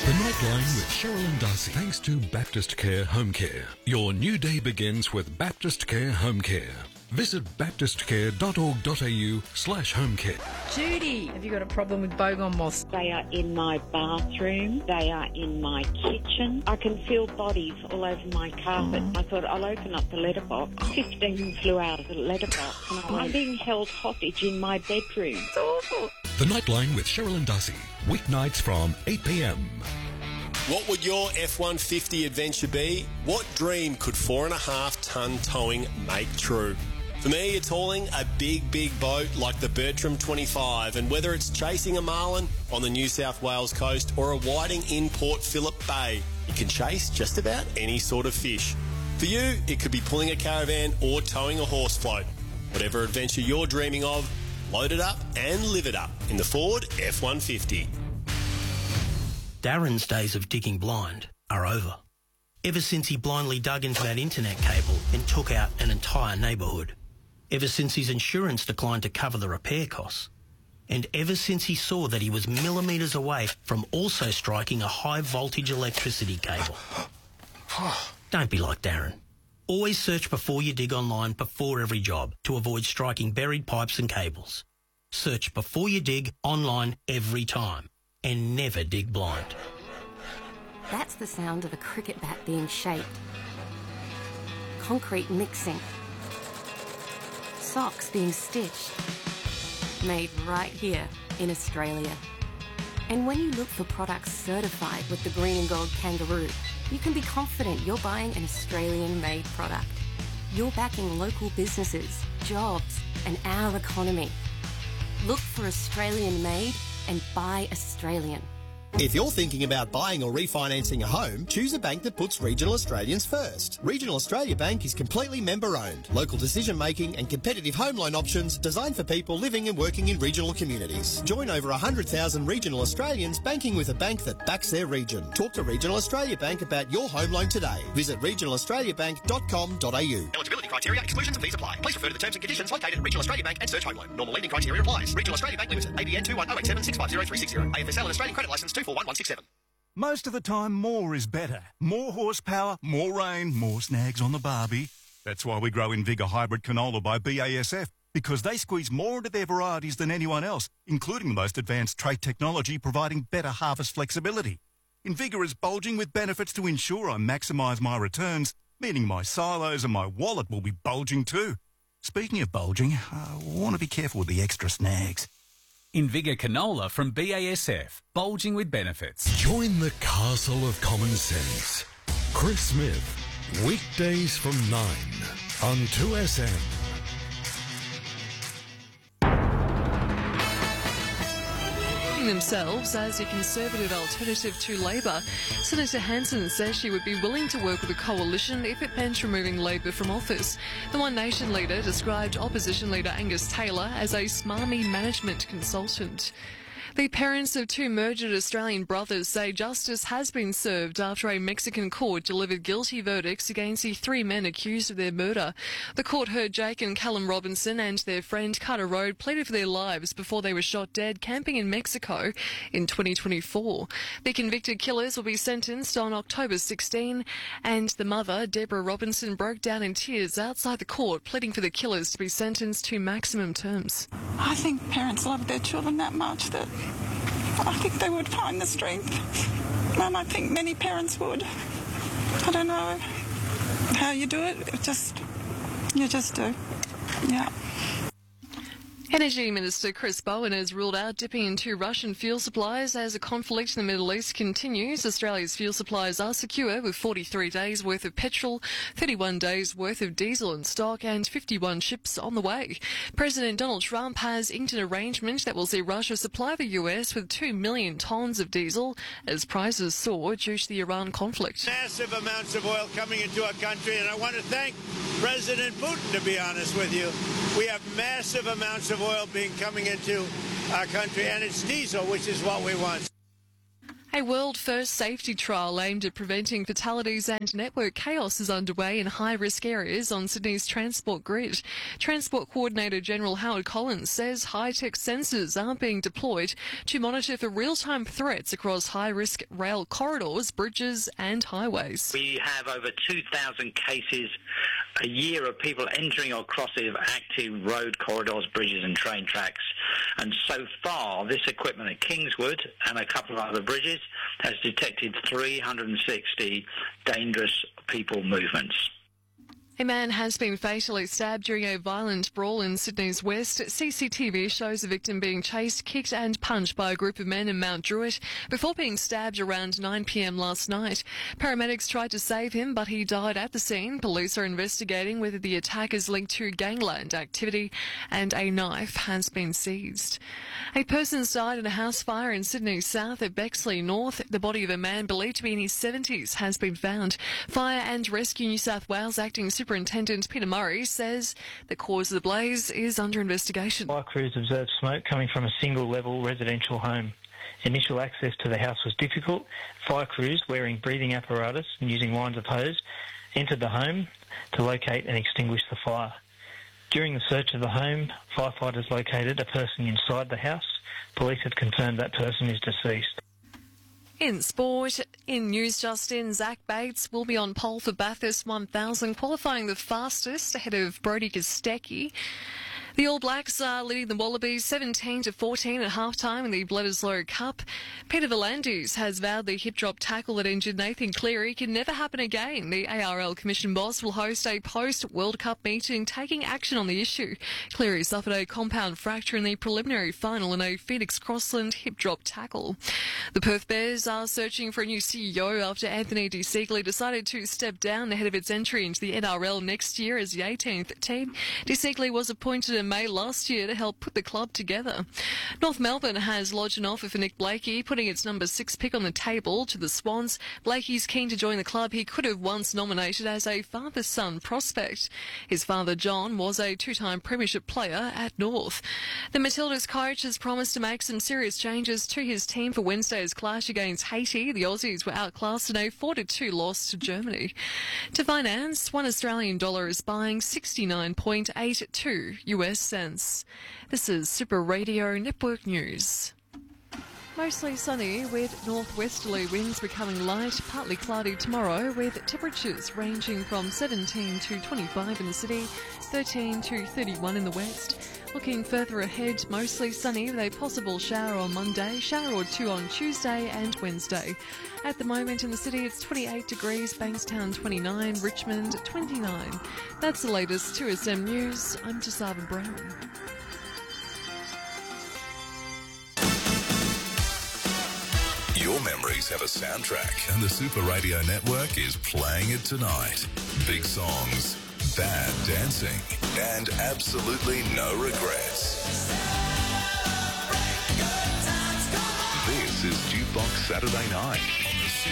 The Nightline with Cheryl and Darcy. Thanks to Baptist Care Home Care. Your new day begins with Baptist Care Home Care. Visit baptistcare.org.au/home care. Judy, have you got a problem with bogon moths? They are in my bathroom. They are in my kitchen. I can feel bodies all over my carpet. I thought I'll open up the letterbox. 15 flew out of the letterbox. And I'm being held hostage in my bedroom. It's awful. The Nightline with Cheryl and Darcy. Weeknights from 8 p.m. What would your F-150 adventure be? What dream could 4.5-ton towing make true? For me, it's hauling a big, big boat like the Bertram 25, and whether it's chasing a marlin on the New South Wales coast or a whiting in Port Phillip Bay, you can chase just about any sort of fish. For you, it could be pulling a caravan or towing a horse float. Whatever adventure you're dreaming of, load it up and live it up in the Ford F-150. Darren's days of digging blind are over. Ever since he blindly dug into that internet cable and took out an entire neighbourhood. Ever since his insurance declined to cover the repair costs. And ever since he saw that he was millimetres away from also striking a high-voltage electricity cable. Don't be like Darren. Always search before you dig online before every job to avoid striking buried pipes and cables. Search before you dig online every time. And never dig blind. That's the sound of a cricket bat being shaped. Concrete mixing. Socks being stitched. Made right here in Australia. And when you look for products certified with the green and gold kangaroo, you can be confident you're buying an Australian-made product. You're backing local businesses, jobs, and our economy. Look for Australian-made and buy Australian. If you're thinking about buying or refinancing a home, choose a bank that puts regional Australians first. Regional Australia Bank is completely member-owned. Local decision-making and competitive home loan options designed for people living and working in regional communities. Join over 100,000 regional Australians banking with a bank that backs their region. Talk to Regional Australia Bank about your home loan today. Visit regionalaustraliabank.com.au. Eligibility criteria, exclusions and fees apply. Please refer to the terms and conditions located at Regional Australia Bank and search home loan. Normal lending criteria applies. Regional Australia Bank Limited. ABN 21087 650 AFSL and Australian Credit Licence 241167. Most of the time, more is better. More horsepower, more rain, more snags on the barbie. That's why we grow Invigor Hybrid Canola by BASF, because they squeeze more into their varieties than anyone else, including the most advanced trait technology providing better harvest flexibility. Invigor is bulging with benefits to ensure I maximise my returns, meaning my silos and my wallet will be bulging too. Speaking of bulging, I want to be careful with the extra snags. Invigor Canola from BASF, bulging with benefits. Join the castle of common sense. Chris Smith, weekdays from 9 on 2SM. Themselves as a Conservative alternative to Labor, Senator Hanson says she would be willing to work with a coalition if it meant removing Labor from office. The One Nation leader described opposition leader Angus Taylor as a smarmy management consultant. The parents of two murdered Australian brothers say justice has been served after a Mexican court delivered guilty verdicts against the three men accused of their murder. The court heard Jake and Callum Robinson and their friend Carter Road pleaded for their lives before they were shot dead camping in Mexico in 2024. The convicted killers will be sentenced on October 16, and the mother, Deborah Robinson, broke down in tears outside the court pleading for the killers to be sentenced to maximum terms. I think parents love their children that much that I think they would find the strength, and I think many parents would. I don't know how you do it, you just do, yeah. Energy Minister Chris Bowen has ruled out dipping into Russian fuel supplies as the conflict in the Middle East continues. Australia's fuel supplies are secure with 43 days worth of petrol, 31 days worth of diesel in stock and 51 ships on the way. President Donald Trump has inked an arrangement that will see Russia supply the US with 2 million tonnes of diesel as prices soar due to the Iran conflict. Massive amounts of oil coming into our country, and I want to thank President Putin, to be honest with you. We have massive amounts of oil coming into our country, and it's diesel, which is what we want. A world-first safety trial aimed at preventing fatalities and network chaos is underway in high-risk areas on Sydney's transport grid. Transport Coordinator General Howard Collins says high-tech sensors are being deployed to monitor for real-time threats across high-risk rail corridors, bridges and highways. We have over 2,000 cases a year of people entering or crossing active road corridors, bridges and train tracks. And so far, this equipment at Kingswood and a couple of other bridges has detected 360 dangerous people movements. A man has been fatally stabbed during a violent brawl in Sydney's west. CCTV shows the victim being chased, kicked and punched by a group of men in Mount Druitt before being stabbed around 9 p.m. last night. Paramedics tried to save him, but he died at the scene. Police are investigating whether the attack is linked to gangland activity, and a knife has been seized. A person's died in a house fire in Sydney south at Bexley North. The body of a man believed to be in his 70s has been found. Fire and Rescue New South Wales Acting Superintendent Peter Murray says the cause of the blaze is under investigation. Fire crews observed smoke coming from a single-level residential home. Initial access to the house was difficult. Fire crews, wearing breathing apparatus and using lines of hose, entered the home to locate and extinguish the fire. During the search of the home, firefighters located a person inside the house. Police have confirmed that person is deceased. In sport, in news just in, Zach Bates will be on pole for Bathurst 1000, qualifying the fastest ahead of Brodie Kostecki. The All Blacks are leading the Wallabies 17-14 at half-time in the Bledisloe Cup. Peter V'landys has vowed the hip-drop tackle that injured Nathan Cleary can never happen again. The ARL Commission boss will host a post-World Cup meeting taking action on the issue. Cleary suffered a compound fracture in the preliminary final in a Phoenix Crossland hip-drop tackle. The Perth Bears are searching for a new CEO after Anthony De Siegli decided to step down ahead of its entry into the NRL next year as the 18th team. De Siegli was appointed in May last year to help put the club together. North Melbourne has lodged an offer for Nick Blakey, putting its number 6 pick on the table to the Swans. Blakey's keen to join the club he could have once nominated as a father-son prospect. His father, John, was a two-time premiership player at North. The Matildas coach has promised to make some serious changes to his team for Wednesday's clash against Haiti. The Aussies were outclassed in a 4-2 loss to Germany. To finance, $1 Australian is buying 69.82 US cents. This is Super Radio Network News. Mostly sunny with northwesterly winds becoming light, partly cloudy tomorrow with temperatures ranging from 17 to 25 in the city, 13 to 31 in the west. Looking further ahead, mostly sunny with a possible shower on Monday, shower or two on Tuesday and Wednesday. At the moment in the city, it's 28 degrees, Bankstown 29, Richmond 29. That's the latest 2SM News. I'm Jasava Brown. Your memories have a soundtrack, and the Super Radio Network is playing it tonight. Big songs, bad dancing, and absolutely no regrets. This is Jukebox Saturday Night.